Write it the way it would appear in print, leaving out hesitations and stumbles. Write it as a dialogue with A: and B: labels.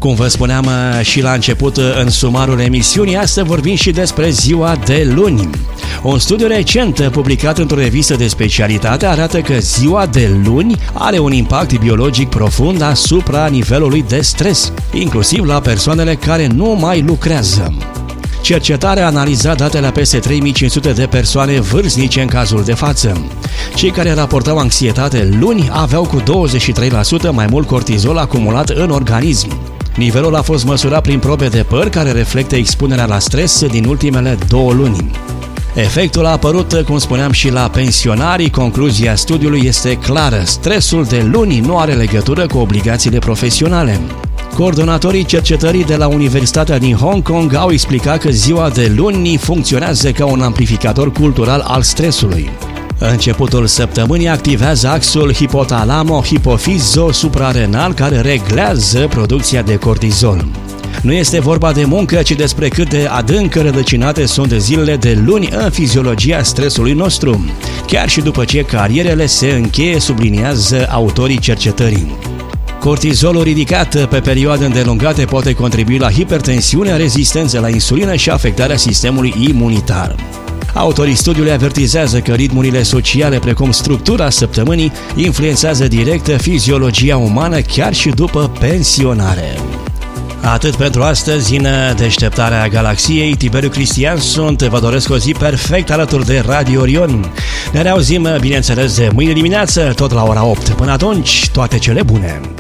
A: Cum vă spuneam și la început în sumarul emisiunii, astăzi vorbim și despre ziua de luni. Un studiu recent publicat într-o revistă de specialitate arată că ziua de luni are un impact biologic profund asupra nivelului de stres, inclusiv la persoanele care nu mai lucrează. Cercetarea a analizat datele a peste 3500 de persoane vârstnice în cazul de față. Cei care raportau anxietate luni aveau cu 23% mai mult cortizol acumulat în organism. Nivelul a fost măsurat prin probe de păr care reflectă expunerea la stres din ultimele 2 luni. Efectul a apărut, cum spuneam, și la pensionari. Concluzia studiului este clară. Stresul de luni nu are legătură cu obligațiile profesionale. Coordonatorii cercetării de la Universitatea din Hong Kong au explicat că ziua de luni funcționează ca un amplificator cultural al stresului. Începutul săptămânii activează axul hipotalamo-hipofizo-suprarenal care reglează producția de cortizol. Nu este vorba de muncă, ci despre cât de adânc rădăcinate sunt zilele de luni în fiziologia stresului nostru, chiar și după ce carierele se încheie, subliniază autorii cercetării. Cortizolul ridicat pe perioade îndelungate poate contribui la hipertensiune, rezistență la insulină și afectarea sistemului imunitar. Autorii studiului avertizează că ritmurile sociale, precum structura săptămânii, influențează direct fiziologia umană chiar și după pensionare. Atât pentru astăzi în Deșteptarea Galaxiei. Tiberiu Cristian sunt, vă doresc o zi perfect alături de Radio Orion. Ne reauzim, bineînțeles, mâine dimineață, tot la ora 8. Până atunci, toate cele bune!